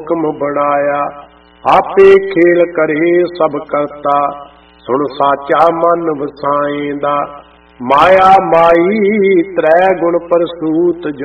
हुक्म बनाया। आपे खेल करे सब करता, सुन साचा मन वसाएंदा। माया माई त्रै गुण प्रसूत